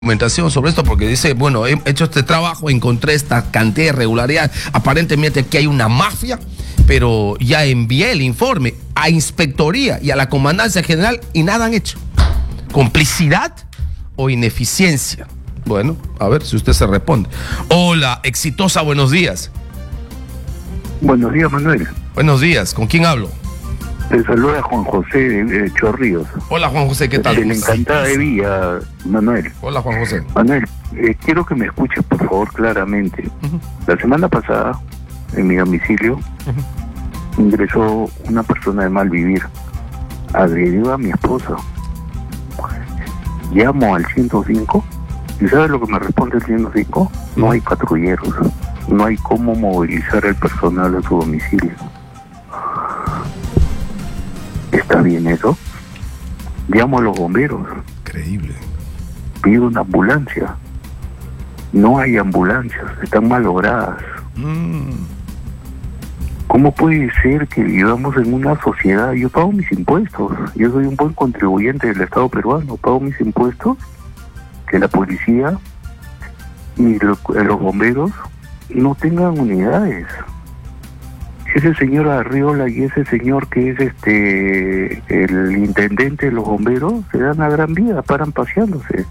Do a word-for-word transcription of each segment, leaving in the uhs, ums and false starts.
Documentación sobre esto porque dice, bueno, he hecho este trabajo, encontré esta cantidad de irregularidades, aparentemente aquí hay una mafia, pero ya envié el informe a Inspectoría y a la Comandancia General y nada han hecho. ¿Complicidad o ineficiencia? Bueno, a ver si usted se responde. Hola, Exitosa, buenos días. Buenos días, Manuel. Buenos días, ¿con quién hablo? Te saluda Juan José de eh, Chorrillos. Hola, Juan José, ¿qué tal? De la Encantada de Villa, Manuel. Hola, Juan José. Manuel, eh, quiero que me escuches, por favor, claramente. Uh-huh. La semana pasada, en mi domicilio, uh-huh. ingresó una persona de mal vivir. Agredió a mi esposa. Llamo al ciento cinco. ¿Y sabes lo que me responde el ciento cinco? No hay patrulleros. No hay cómo movilizar el personal a su domicilio. ¿Está bien eso? Llamo a los bomberos. Increíble. Pido una ambulancia. No hay ambulancias, están malogradas. Mm. ¿Cómo puede ser que vivamos en una sociedad? Yo pago mis impuestos, yo soy un buen contribuyente del Estado peruano, pago mis impuestos, que la policía y lo, los bomberos no tengan unidades. Ese señor Arriola y ese señor que es este el intendente de los bomberos se dan a gran vida, paran paseándose.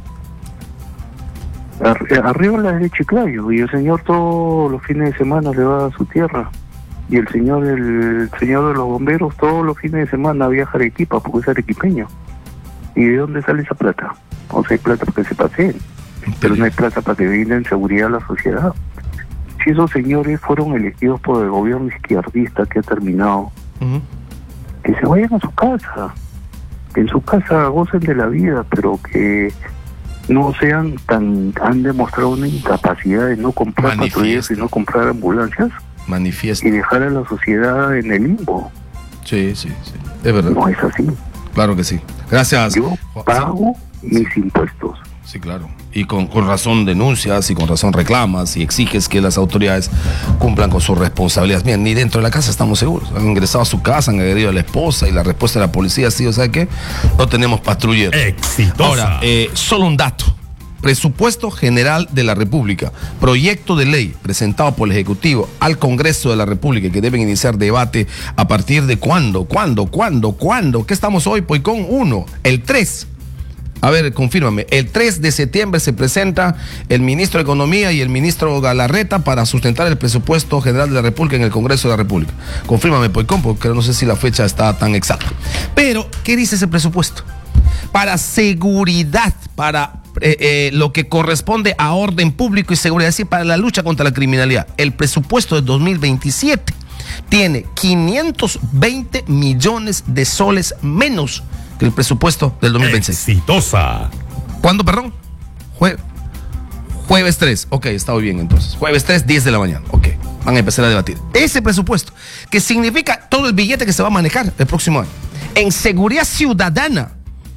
Arriola es de Chiclayo y el señor todos los fines de semana le va a su tierra. Y el señor el señor de los bomberos todos los fines de semana viaja a Arequipa porque es arequipeño. ¿Y de dónde sale esa plata? O sea, hay plata para que se paseen, pero no hay plata para que brinden seguridad a la sociedad. Si esos señores fueron elegidos por el gobierno izquierdista que ha terminado, uh-huh. que se vayan a su casa, que en su casa gocen de la vida, pero que no sean tan, han demostrado una incapacidad de no comprar patrulleros y no comprar ambulancias. Manifiesta. Y dejar a la sociedad en el limbo. Sí, sí, sí, es verdad. No es así. Claro que sí. Gracias. Yo pago sí. mis impuestos. Sí, claro. Y con, con razón denuncias y con razón reclamas y exiges que las autoridades cumplan con sus responsabilidades. Mira, ni dentro de la casa estamos seguros. Han ingresado a su casa, han agredido a la esposa y la respuesta de la policía ha sido, ¿sabe qué? No tenemos patrulleros. Exitosa. Ahora, eh, solo un dato. Presupuesto General de la República, proyecto de ley presentado por el Ejecutivo al Congreso de la República que deben iniciar debate a partir de cuándo, cuándo, cuándo, cuándo. ¿Qué estamos hoy? Pues con uno, el tres. A ver, confírmame, el tres de septiembre se presenta el ministro de Economía y el ministro Galarreta para sustentar el presupuesto general de la República en el Congreso de la República. Confírmame, Poicón, porque no sé si la fecha está tan exacta. Pero, ¿qué dice ese presupuesto? Para seguridad, para eh, eh, lo que corresponde a orden público y seguridad, es decir, para la lucha contra la criminalidad. El presupuesto de dos mil veintisiete tiene quinientos veinte millones de soles menos que el presupuesto del dos mil veintiséis. Exitosa. ¿Cuándo, perdón? Jue jueves tres. Ok, está muy bien entonces. Jueves tres, diez de la mañana. Ok, van a empezar a debatir. Ese presupuesto, que significa todo el billete que se va a manejar el próximo año. En seguridad ciudadana,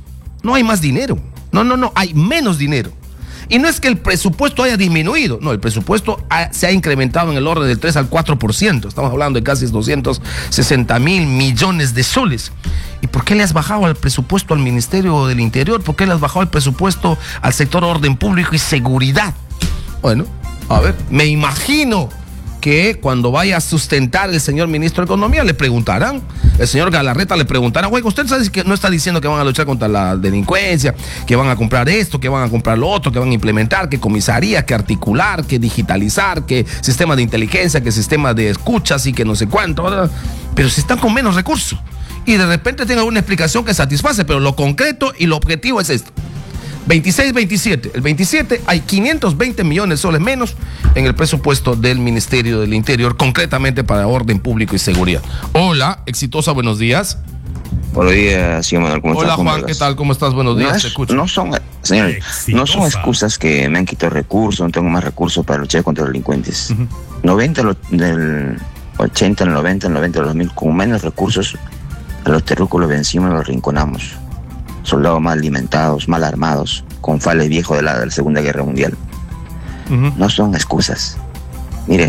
no hay más dinero. No, no, no, hay menos dinero. Y no es que el presupuesto haya disminuido, no, el presupuesto ha, se ha incrementado en el orden del tres al cuatro por ciento. Estamos hablando de casi doscientos sesenta mil millones de soles. ¿Y por qué le has bajado el presupuesto al Ministerio del Interior? ¿Por qué le has bajado el presupuesto al sector orden público y seguridad? Bueno, a ver, me imagino que cuando vaya a sustentar el señor ministro de Economía le preguntarán, el señor Galarreta le preguntará, oiga, usted sabe que no está diciendo que van a luchar contra la delincuencia, que van a comprar esto, que van a comprar lo otro, que van a implementar, que comisaría, que articular, que digitalizar, que sistema de inteligencia, que sistema de escuchas y que no sé cuánto, ¿verdad? Pero si están con menos recursos y de repente tienen una explicación que satisface, pero lo concreto y lo objetivo es esto. veintiséis veintisiete. El veintisiete hay quinientos veinte millones de soles menos en el presupuesto del Ministerio del Interior, concretamente para orden público y seguridad. Hola, Exitosa, buenos días. Buenos días, señor Manuel, ¿cómo Hola, estás? Juan, ¿qué tal? ¿Cómo estás? Buenos días, no, es, te escucho. No son, señor, no son excusas que me han quitado recursos, no tengo más recursos para luchar contra los delincuentes. Uh-huh. noventa del ochenta, el noventa, el noventa, el dos mil, con menos recursos, a los terrúculos vencimos y los rinconamos. Soldados mal alimentados, mal armados, con fales viejos de la, de la Segunda Guerra Mundial. Uh-huh. No son excusas. Mire,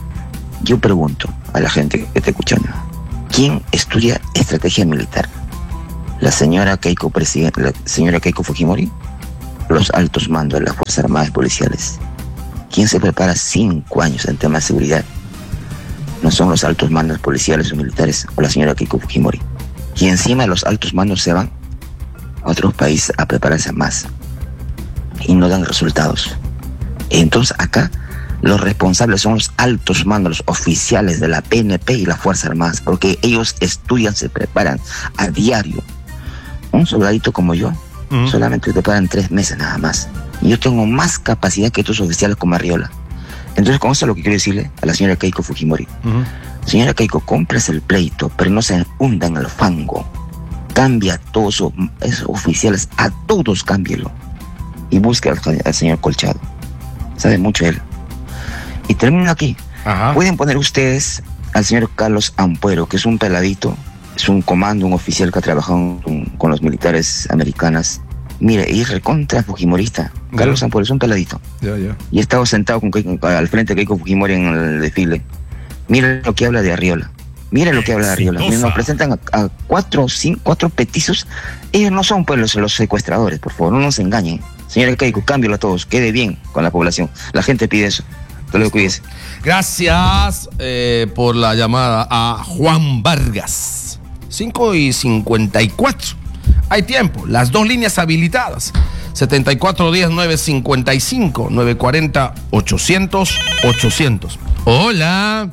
yo pregunto a la gente que está escuchando, ¿quién estudia estrategia militar? ¿La señora Keiko, la señora Keiko Fujimori? los altos mandos de las Fuerzas Armadas Policiales. ¿Quién se prepara cinco años en temas de seguridad? No son los altos mandos policiales o militares o la señora Keiko Fujimori. Y encima los altos mandos se van a otros países a prepararse más y no dan resultados. Entonces acá los responsables son los altos mandos, los oficiales de la P N P y las Fuerzas Armadas, porque ellos estudian, se preparan a diario. Un soldadito como yo uh-huh. solamente se preparan tres meses nada más. Y yo tengo más capacidad que estos oficiales como Arriola. Entonces con eso es lo que quiero decirle a la señora Keiko Fujimori. Uh-huh. Señora Keiko, compres el pleito, pero no se hunda en el fango. Cambia a todos esos oficiales, a todos cámbielo. Y busque al, al señor Colchado. Sabe mucho él. Y termino aquí. Ajá. Pueden poner ustedes al señor Carlos Ampuero, que es un peladito, es un comando, un oficial que ha trabajado con, con los militares americanas. Mire, y es recontra fujimorista. Yeah. Carlos Ampuero es un peladito. Yeah, yeah. Y he estado sentado con Keiko, al frente de Keiko Fujimori en el desfile. Mire lo que habla de Arriola. Mire lo que habla de Arriola. Mire, nos presentan a, a cuatro, cinco, cuatro petizos. Ellos no son pues los, los secuestradores, por favor, no nos engañen. Señora Keiko, cámbialo a todos, quede bien con la población. La gente pide eso. Lo cuídese. Gracias eh, por la llamada a Juan Vargas. cinco y cincuenta y cuatro. Hay tiempo. Las dos líneas habilitadas. setenta y cuatro diez nueve cincuenta y cinco, nueve cuarenta, ochocientos, ochocientos. Hola.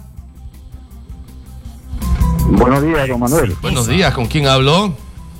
Buenos días, don Manuel. Buenos días. ¿Con quién habló?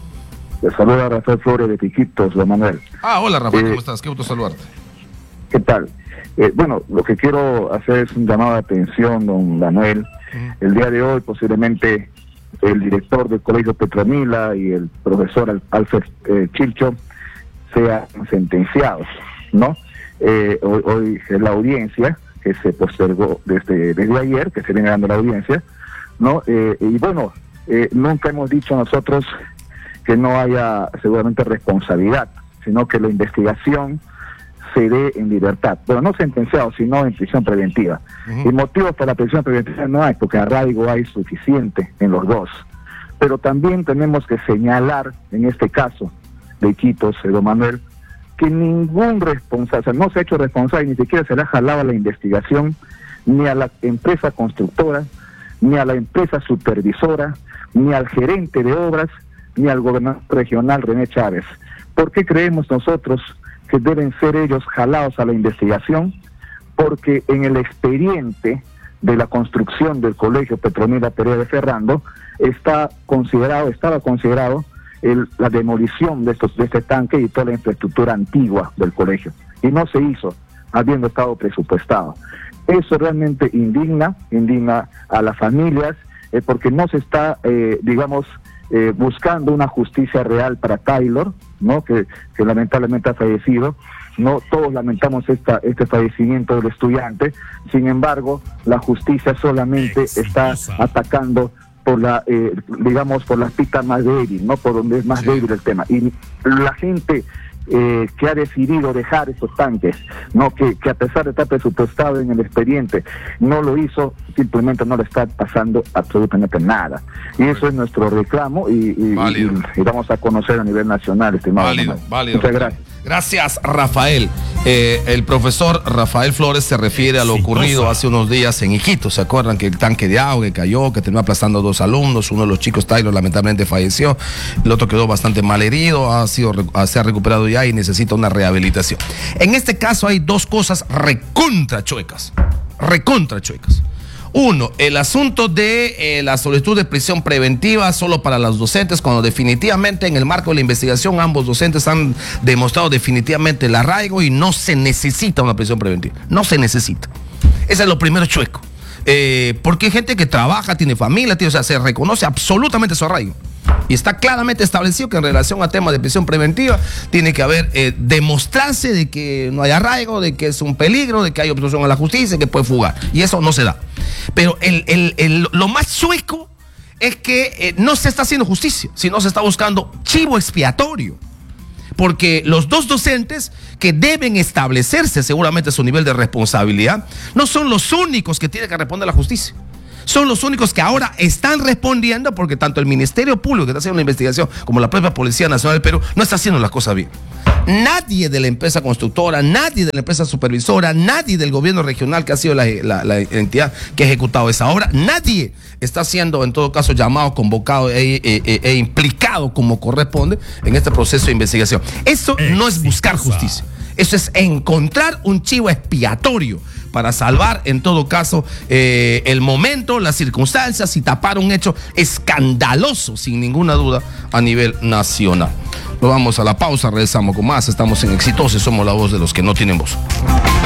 Le saluda Rafael Flores de Piquitos, don Manuel. Ah, hola, Rafael. Eh, ¿Cómo estás? Qué gusto saludarte. ¿Qué tal? Eh, bueno, lo que quiero hacer es un llamado de atención, don Manuel. Uh-huh. El día de hoy, posiblemente, el director del Colegio Petronila y el profesor Alfred eh, Chilcho sean sentenciados, ¿no? Eh, hoy, hoy es la audiencia que se postergó desde, desde ayer, que se viene dando la audiencia, ¿no? Eh, y bueno, eh, nunca hemos dicho nosotros que no haya seguramente responsabilidad, sino que la investigación se dé en libertad, pero no sentenciado, sino en prisión preventiva. Uh-huh. Y motivos para la prisión preventiva no hay, porque arraigo hay suficiente en los dos. Pero también tenemos que señalar, en este caso de Iquitos, don Manuel, que ningún responsable, o sea, no se ha hecho responsable, ni siquiera se le ha jalado a la investigación, ni a la empresa constructora, ni a la empresa supervisora, ni al gerente de obras, ni al gobernador regional René Chávez. ¿Por qué creemos nosotros que deben ser ellos jalados a la investigación? Porque en el expediente de la construcción del Colegio Petronila Perea de Ferrando está considerado, estaba considerado el, la demolición de estos de este tanque y toda la infraestructura antigua del colegio, y no se hizo, habiendo estado presupuestado. Eso realmente indigna, indigna a las familias, eh, porque no se está, eh, digamos, eh, buscando una justicia real para Taylor, ¿no? Que, que lamentablemente ha fallecido. No todos lamentamos esta, este fallecimiento del estudiante. Sin embargo, la justicia solamente está atacando por la, eh, digamos, por la pista más débil, no por donde es más débil el tema. Y la gente eh, que ha decidido dejar esos tanques, no que, que a pesar de estar presupuestado en el expediente, no lo hizo, simplemente no le está pasando absolutamente nada. Y eso es nuestro reclamo y, y, y, y vamos a conocer a nivel nacional, estimado. Válido, válido. Muchas gracias. Gracias, Rafael. Eh, el profesor Rafael Flores se refiere a lo sí, ocurrido hace unos días en Iquitos. ¿Se acuerdan que el tanque de agua que cayó, que terminó aplastando a dos alumnos? Uno de los chicos, Taylor, lamentablemente falleció. El otro quedó bastante mal herido, ha sido, se ha recuperado ya y necesita una rehabilitación. En este caso hay dos cosas recontra chuecas. Recontra chuecas. Uno, el asunto de eh, la solicitud de prisión preventiva solo para los docentes, cuando definitivamente en el marco de la investigación ambos docentes han demostrado definitivamente el arraigo y no se necesita una prisión preventiva. No se necesita. Ese es lo primero chueco. Eh, porque hay gente que trabaja, tiene familia, tiene, o sea, se reconoce absolutamente su arraigo. Y está claramente establecido que en relación a temas de prisión preventiva tiene que haber, eh, demostrarse de que no hay arraigo, de que es un peligro, de que hay obstrucción a la justicia, que puede fugar. Y eso no se da. Pero el, el, el, lo más chueco es que eh, no se está haciendo justicia, sino se está buscando chivo expiatorio. Porque los dos docentes que deben establecerse seguramente su nivel de responsabilidad no son los únicos que tienen que responder a la justicia. son los únicos que ahora están respondiendo, porque tanto el Ministerio Público, que está haciendo una investigación, como la propia Policía Nacional del Perú, no está haciendo las cosas bien. Nadie de la empresa constructora, nadie de la empresa supervisora, nadie del gobierno regional, que ha sido la, la, la entidad que ha ejecutado esa obra, nadie está siendo en todo caso llamado, convocado e, e, e, e implicado como corresponde en este proceso de investigación. Eso no es buscar justicia, eso es encontrar un chivo expiatorio para salvar en todo caso eh, el momento, las circunstancias y tapar un hecho escandaloso sin ninguna duda a nivel nacional. Nos vamos a la pausa, regresamos con más. Estamos en Exitosos, somos la voz de los que no tienen voz.